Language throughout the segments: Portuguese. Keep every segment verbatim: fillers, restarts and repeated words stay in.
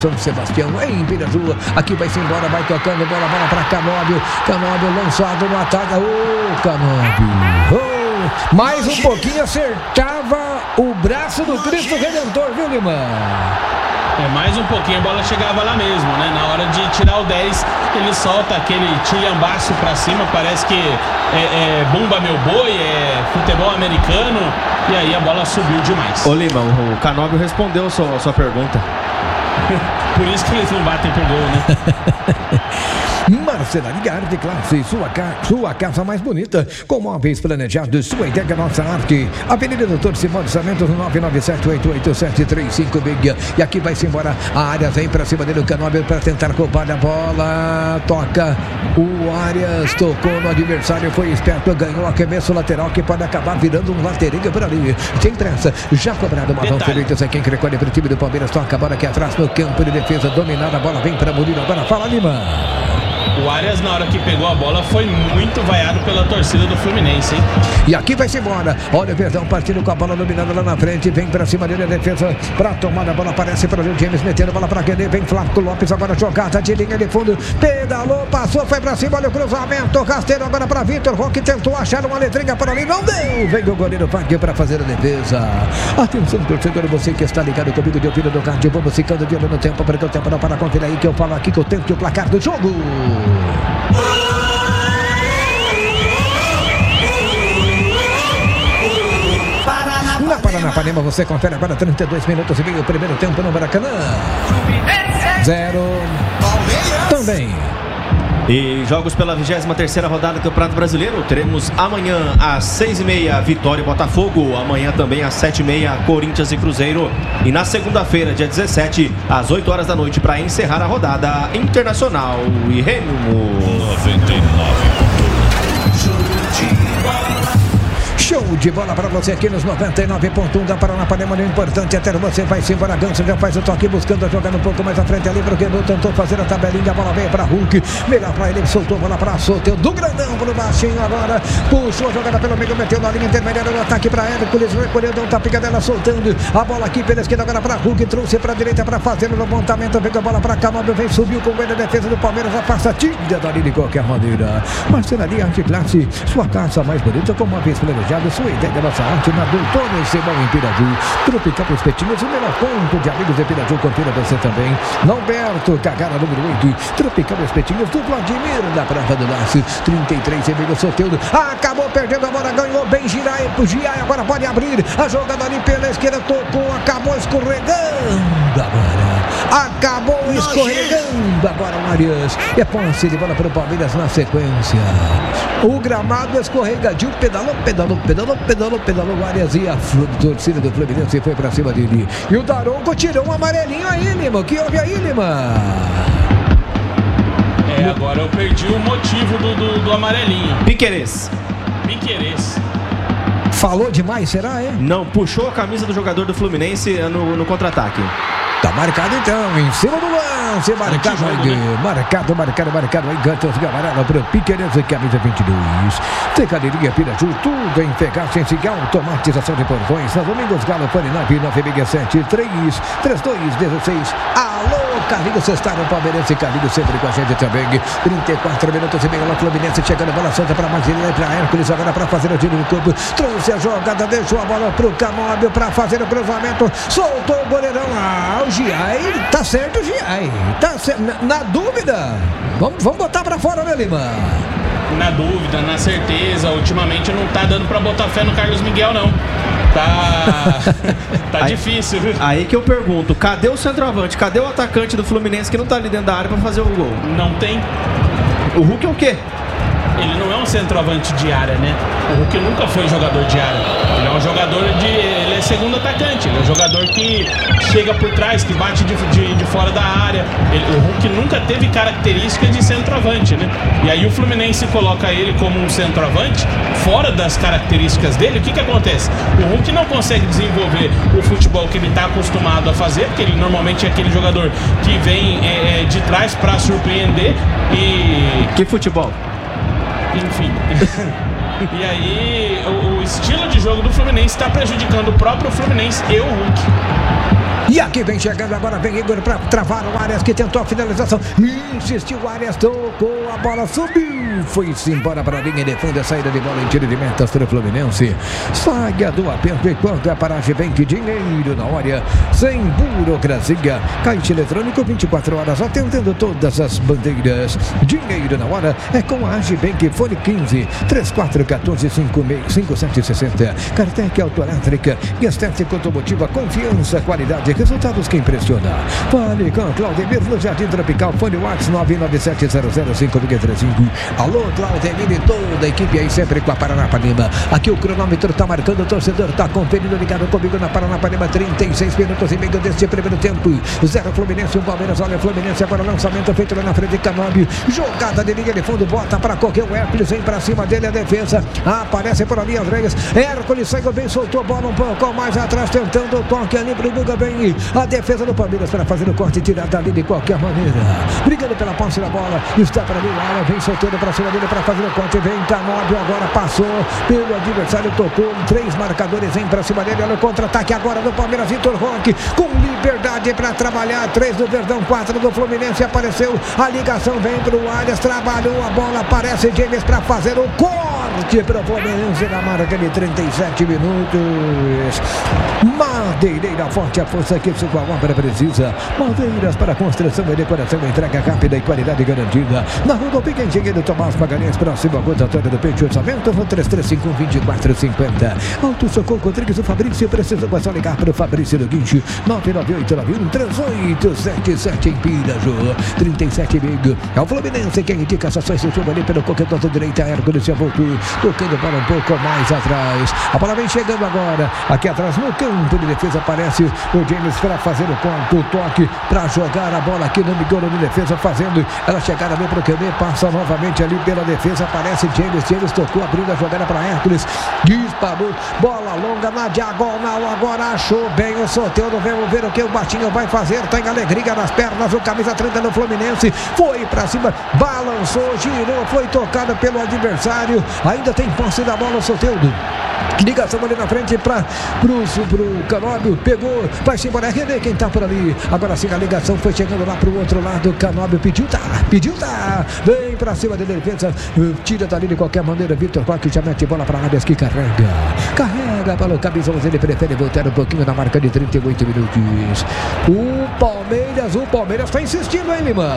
São Sebastião em Piraju, aqui vai-se embora, vai tocando, bola, bola para Canóbio, Canóbio lançado no ataque, ô oh, Canóbio, oh, mais um pouquinho acertava o braço do Cristo Redentor, viu, Lima? É, mais um pouquinho a bola chegava lá mesmo, né? Na hora de tirar o dez, ele solta aquele tilhambaço pra cima, parece que é, é Bumba Meu Boi, é futebol americano, e aí a bola subiu demais. Ô Lima, o Canóbio respondeu a sua, a sua pergunta. Por isso que eles não batem pro gol, né? Marcenaria Arte Classe, sua, ca... sua casa mais bonita, com móveis planejados, sua ideia, nossa arte. Avenida Doutor Simão dos Santos, nove nove sete oito oito sete três cinco meia. E aqui vai-se embora, a área vem pra cima dele, o Canóbio para tentar roubar a bola, toca, o Arias tocou no adversário, foi esperto, ganhou arremesso lateral, que pode acabar virando um laterinho por ali. Sem pressa, já cobrado, mas não feito, é quem recolhe pro time do Palmeiras, toca a bola aqui atrás no campo de defesa, dominada, a bola vem pra Murilo, agora fala, Lima. O Arias, na hora que pegou a bola, foi muito vaiado pela torcida do Fluminense, hein? E aqui vai-se embora. Olha o Verdão partindo com a bola dominada lá na frente. Vem pra cima dele a defesa pra tomar a bola. Aparece para o James, metendo a bola pra René. Vem Flávio Lopes, agora jogada de linha de fundo. Pedalou, passou, foi pra cima. Olha o cruzamento. Rasteiro agora pra Vitor Roque. Tentou achar uma letrinha por ali. Não deu. Vem o goleiro Fábio pra fazer a defesa. Atenção, torcedor. Você que está ligado comigo de ouvido do rádio. Vamos ficando de olho no tempo. Porque o tempo não para. Confira aí que eu falo aqui que eu tenho que o placar do jogo. Na Paranapanema você confere agora trinta e dois minutos e meio o primeiro tempo no Maracanã. Zero. Também. E jogos pela vigésima terceira rodada do Campeonato Brasileiro. Teremos amanhã às seis e meia Vitória e Botafogo. Amanhã também às sete e meia Corinthians e Cruzeiro. E na segunda-feira, dia dezessete, às oito horas da noite, para encerrar a rodada, Internacional e Remo. noventa e nove. Show de bola para você aqui nos noventa e nove ponto um da Paranapanema. O importante é ter você. Vai-se embora. Ganso já faz o toque, buscando jogar um pouco mais à frente ali, porque ele tentou fazer a tabelinha. A bola veio para Hulk. Melhor para ele, soltou a bola para Soteldo. Do grandão pro baixinho agora. Puxou a jogada pelo meio, meteu na linha intermediária do ataque para Hércules. Recolheu, deu um tapinha dela, soltando a bola aqui pela esquerda agora para Hulk. Trouxe para a direita para fazer o montamento. Veio a bola para Canóbio. Vem, subiu com o da defesa do Palmeiras. Afasta, tira dali de qualquer maneira. Marcenaria Arte Classe, sua casa mais bonita, com uma vez planejada. Sua ideia da nossa arte na Doutor Simão em Piraju. Tropical Espetinhos, o melhor ponto de amigos de Piraju. Confira você também. Norberto, cagada número oito. Tropical Espetinhos do Vladimir da Prata do Laço. trinta e três, Emílio Soteldo. Acabou perdendo a bola, ganhou bem Girai. Girai agora pode abrir. A jogada ali pela esquerda, tocou, acabou escorregando agora. Acabou escorregando agora o Arias. É posse de bola para o Palmeiras na sequência. O gramado escorregadio, pedalou, pedalou, pedalou, pedalou, pedalou o Arias e a torcida do Fluminense foi pra cima dele. E o Daronco tirou um amarelinho aí, Lima. O que houve aí, Lima? É, agora eu perdi o motivo do, do, do amarelinho. Piquerez. Piquerez. Falou demais, será, é? Não, puxou a camisa do jogador do Fluminense no, no contra-ataque. Tá marcado então, em cima do lance, marcado aí, né? marcado, marcado, marcado aí, cantos de amarelo para o Piquerez, camisa vinte e dois. Secadeirinha Piraju, tudo em ferragem, automatização de portões. Na Domingos Galo, Fone nove nove seis sete três três dois um seis. Alô, Carlinhos, Cestário, Palmeirense, Carlinhos sempre com a gente também. trinta e quatro minutos e meio, o Fluminense chegando, bola solta para Magilene e para Hércules, agora para fazer o tiro no corpo. Trouxe a jogada, deixou a bola para o Canóbio para fazer o cruzamento, soltou o goleirão. Ah, o Giai, tá certo o Giai, tá certo, na, na dúvida, vamos, vamos botar pra fora, né, Lima? Na dúvida, na certeza, ultimamente não tá dando pra botar fé no Carlos Miguel, não. Tá, tá aí, difícil, viu? Aí que eu pergunto, cadê o centroavante, cadê o atacante do Fluminense que não tá ali dentro da área pra fazer o gol? Não tem. O Hulk é o quê? Ele não é um centroavante de área, né? O Hulk nunca foi jogador de área. Ele é um jogador de... Ele é segundo atacante. Ele é um jogador que chega por trás, que bate de, de, de fora da área. Ele, o Hulk nunca teve características de centroavante, né? E aí o Fluminense coloca ele como um centroavante, fora das características dele. O que que acontece? O Hulk não consegue desenvolver o futebol que ele está acostumado a fazer, porque ele normalmente é aquele jogador que vem é, de trás para surpreender e... Que futebol? Enfim. E aí o, o estilo de jogo do Fluminense está prejudicando o próprio Fluminense e o Hulk. E aqui vem chegando agora, vem Igor para travar o Arias, que tentou a finalização. Insistiu o Arias, tocou, a bola subiu. Foi-se embora para a linha de fundo, a saída de bola em tiro de metas para o Fluminense. Saia do aperto enquanto é para a Agibank, dinheiro na hora, sem burocracia. Caixa eletrônico vinte e quatro horas, atendendo todas as bandeiras. Dinheiro na hora é com a Agibank, fone quinze, trinta e quatro, quatorze, cinquenta e sete sessenta. Cartec Autoelétrica e estética automotiva, confiança, qualidade, resultados que impressiona. Fale com Claudemir no Jardim Tropical, fone WhatsApp nove nove sete zero zero cinco três cinco. Alô, Claudemir e toda a equipe aí sempre com a Paranapanema. Aqui o cronômetro tá marcando, o torcedor tá conferindo, ligado comigo na Paranapanema, trinta e seis minutos e meio deste primeiro tempo. Zero Fluminense, um Palmeiras, olha o Fluminense agora, lançamento feito lá na frente de Canóbio. Jogada de linha de fundo, bota para qualquer o Hércules, vem pra cima dele a defesa. Aparece por ali Andrés. Hércules saiu bem, soltou a bola um pouco mais atrás, tentando o toque ali pro Guga bem. A defesa do Palmeiras para fazer o corte e tirar dali de qualquer maneira. Brigando pela posse da bola, está para ali o Ala, vem soltando para cima dele para fazer o corte. Vem Canóbio, agora passou pelo adversário, tocou. Três marcadores, vem para cima dele. Olha o contra-ataque agora do Palmeiras, Vitor Roque com liberdade para trabalhar. Três do Verdão, quatro do Fluminense. Apareceu a ligação, vem para o Arias, trabalhou a bola, aparece James para fazer o corte para o Fluminense na marca de trinta e sete minutos. Madeireira Forte, a força que sua obra precisa. Madeiras para construção e decoração, entrega rápida e qualidade garantida. Na rodovia Engenheiro Tomás Magalhães, próximo à rotatória do Peixe, orçamento três três cinco um, dois quatro cinco zero. Auto Socorro Rodrigues, o Fabrício precisa, é só ligar para o Fabrício no guincho nove nove oito nove um três oito sete sete em Pirajô. trinta e sete amigo. É o Fluminense quem indica as ações do jogo ali pelo corredor da direita. Hércules se voltou, tocando a bola um pouco mais atrás. A bola vem chegando agora, aqui atrás no campo de defesa, aparece o James para fazer o corte, o toque para jogar a bola aqui no migolo de defesa, fazendo ela chegar ali para o Q B, passa novamente ali pela defesa, aparece James, James tocou, abrindo a jogada para Hércules, disparou, bola longa na diagonal, agora achou bem o Soteldo, vamos ver o que o Batinho vai fazer, tem alegria nas pernas, o camisa trinta do Fluminense, foi para cima, balançou, girou, foi tocado pelo adversário, ainda tem posse da bola o Soteldo. Ligação ali na frente para o Canóbio, pegou, vai-se embora, é René quem tá por ali. Agora sim a ligação foi chegando lá pro outro lado. Canóbio pediu, tá, pediu, tá. Vem pra cima da defesa, tira dali de qualquer maneira. Vitor Roque já mete bola para Arias que carrega, carrega pelo cabeção, ele prefere voltar um pouquinho na marca de trinta e oito minutos. O Palmeiras, o Palmeiras tá insistindo, hein, Lima?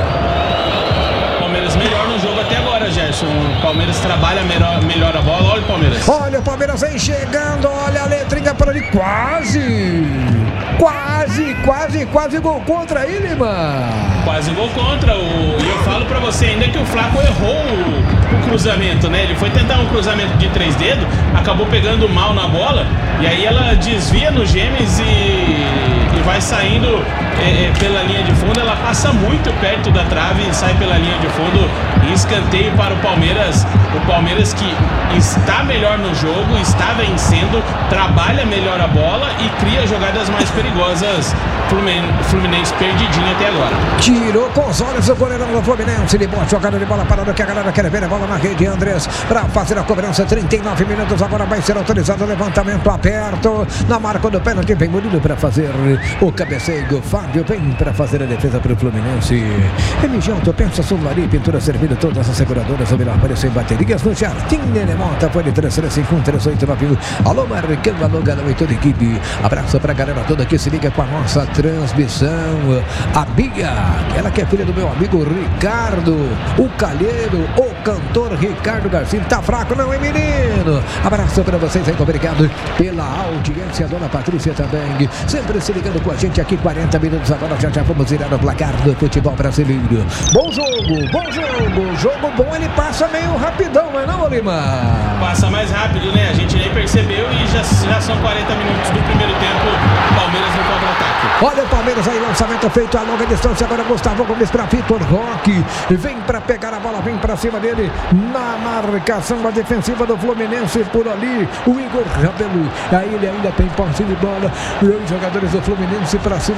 Palmeiras melhor no jogo até agora, Gerson. O Palmeiras trabalha melhor, melhor a bola. Olha o Palmeiras. Olha o Palmeiras vem chegando. Olha a letrinha por ali. Quase. Quase, quase, quase gol contra ele, Lima. Quase gol contra. O... E eu falo pra você ainda que o Flaco errou o, o cruzamento, né? Ele foi tentar um cruzamento de três dedos, acabou pegando mal na bola. E aí ela desvia no Gêmeos e, e vai saindo é, é, pela linha de fundo. Ela passa muito perto da trave e sai pela linha de fundo. E escanteio para o Palmeiras. O Palmeiras que está melhor no jogo, está vencendo, trabalha melhor a bola e cria jogadas mais perigosas. Fluminense, Fluminense perdidinho até agora. Tirou com os olhos o goleirão do Fluminense. Ele bota jogada de bola parada que a galera quer ver a bola na rede. Andrés para fazer a cobrança. trinta e nove minutos. Agora vai ser autorizado o levantamento aperto. Na marca do pênalti. Vem Murilo para fazer o cabeceio. Fábio vem para fazer a defesa para o Fluminense. M G Auto, pensa Sulari, pintura servindo todas as seguradoras. O melhor preço em baterias no Jardim Nenemota. Foi de três três cinco um, três oito nove um. Alô, marcando, alô, galera e toda a equipe. Abraço para a galera toda que se liga com a nossa transmissão. A Bia, ela que é filha do meu amigo Ricardo, o calheiro, o cantor Ricardo Garcia. Tá fraco não, hein, menino? Abraço para vocês aí, obrigado pela audiência. Dona Patrícia também, sempre se ligando com a gente aqui. Quarenta minutos agora, já já vamos virar o placar do futebol brasileiro. Bom jogo, bom jogo, jogo bom. Ele passa meio rapidão, não é não, Lima? Passa mais rápido, né? A gente nem percebeu e já, já são quarenta minutos do primeiro tempo. Palmeiras no contra-ataque. Olha o Palmeiras aí, lançamento feito a longa distância. Agora Gustavo Gomes para Vitor Roque. Vem para pegar a bola, vem para cima dele. Na marcação da defensiva do Fluminense por ali. O Igor Rabelo. Aí ele ainda tem posse de bola. E os jogadores do Fluminense para cima dele.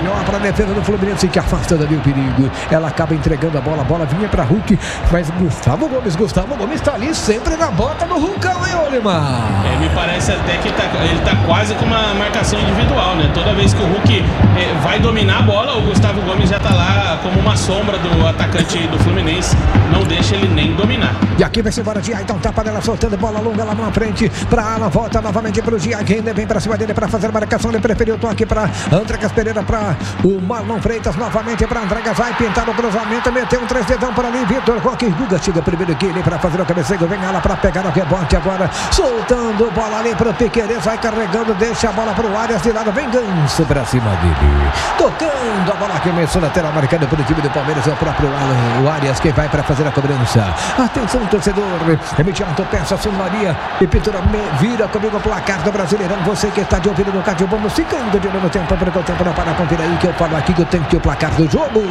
melhor para a defesa do Fluminense, que afasta dali o perigo. Ela acaba entregando a bola, a bola vinha para Hulk, mas Gustavo Gomes, Gustavo Gomes está ali sempre na bota do Hulkão, hein, Olimar? É, me parece até que tá, ele tá quase com uma marcação individual, né? Toda vez que o Hulk é, vai dominar a bola, o Gustavo Gomes já tá lá como uma sombra do atacante do Fluminense, não deixa ele nem dominar. E aqui vai se embora de então tá para ela soltando bola longa lá na frente para Alan, volta novamente para o Gia, que ainda vem para cima dele para fazer a marcação, ele preferiu o toque para Andregas Pereira, para o Marlon Freitas, novamente para Andregas, vai pintar o cruzamento, meteu um três dedão por ali, Vitor Roque, Guga chega primeiro que ele para fazer o cabeceio, vem ela para pegar o rebote agora, soltando bola ali para o Piqueires, vai carregando, deixa a bola para o Arias de lado, vem Ganso para cima dele, tocando a bola que começou lateral, marcada pelo time do Palmeiras, é o próprio Alan, o Arias que vai para fazer a cobrança. Atenção, torcedor, imediato peça Maria e Pintura, vira comigo o placar do Brasileirão, você que está de ouvido no Cádio, vamos ficando de olho no tempo, porque o tempo não para, confira aí que eu falo aqui que eu tenho que o placar do jogo.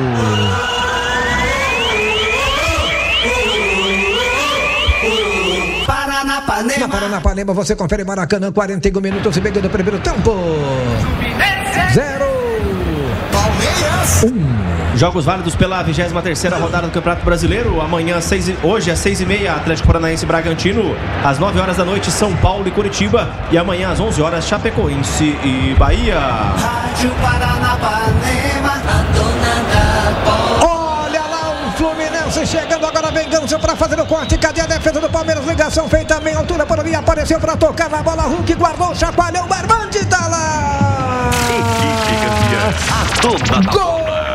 Paranapanema. Na Paranapanema você confere Maracanã, quarenta e um minutos e meio do primeiro tempo. Zero. Palmeiras. Um. Jogos válidos pela vigésima terceira rodada do Campeonato Brasileiro. Amanhã, seis, hoje às seis e meia, Atlético Paranaense e Bragantino. Às nove horas da noite, São Paulo e Curitiba. E amanhã, às onze horas, Chapecoense e Bahia. Rádio Paranapanema, a dona da bola. Olha lá o Fluminense chegando agora, vem Ganso para fazer o corte. Cadê a defesa do Palmeiras? Ligação feita a meia altura por ali, apareceu para tocar na bola. Hulk guardou, chacoalhou, o Barbante tá lá. Equipe campeã, a dona da bola.